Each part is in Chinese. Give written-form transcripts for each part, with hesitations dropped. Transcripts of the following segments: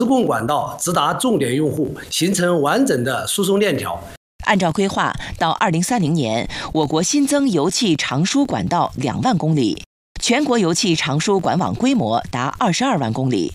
直供管道直达重点用户，形成完整的输送链条。 按照规划，到2030年，我国新增油气长输管道2万公里，全国油气长输管网规模达22万公里。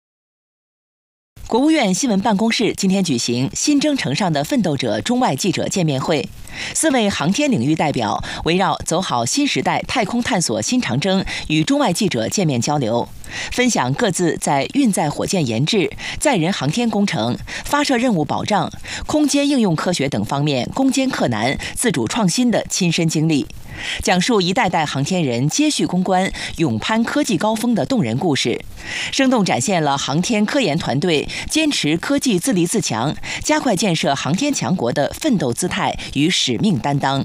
国务院新闻办公室今天举行新征程上的奋斗者中外记者见面会，4位航天领域代表围绕走好新时代太空探索新长征与中外记者见面交流，分享各自在运载火箭研制、载人航天工程、发射任务保障、空间应用科学等方面攻坚克难、自主创新的亲身经历，讲述一代代航天人接续攻关、勇攀科技高峰的动人故事，生动展现了航天科研团队坚持科技自立自强、加快建设航天强国的奋斗姿态与使命担当。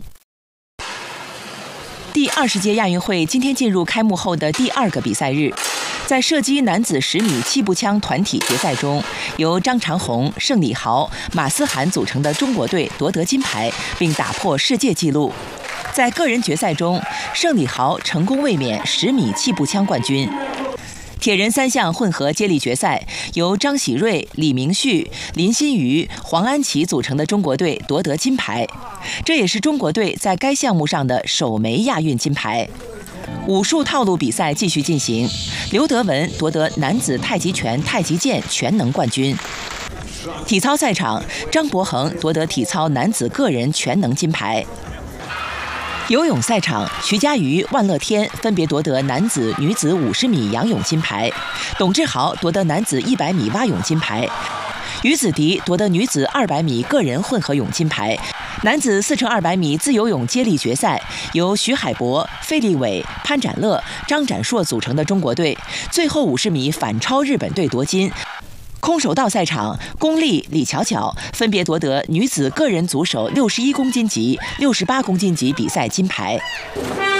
第20届亚运会今天进入开幕后的第2个比赛日，在射击男子10米气步枪团体决赛中，由张长虹、盛礼豪、马思涵组成的中国队夺得金牌，并打破世界纪录。在个人决赛中，盛礼豪成功卫冕10米气步枪冠军。铁人3项混合接力决赛，由张喜瑞、李明旭、林新瑜、黄安琪组成的中国队夺得金牌，这也是中国队在该项目上的首枚亚运金牌。武术套路比赛继续进行，刘德文夺得男子太极拳、太极剑全能冠军。体操赛场，张博恒夺得体操男子个人全能金牌。游泳赛场，徐嘉余、万乐天分别夺得男子、女子50米仰泳金牌，董志豪夺得男子100米蛙泳金牌，于子迪夺得女子200米个人混合泳金牌。男子4×200米自由泳接力决赛，由徐海博、费立伟、潘展乐、张展硕组成的中国队，最后50米反超日本队夺金。空手道赛场，龚丽、李巧巧分别夺得女子个人组手61公斤级、68公斤级比赛金牌。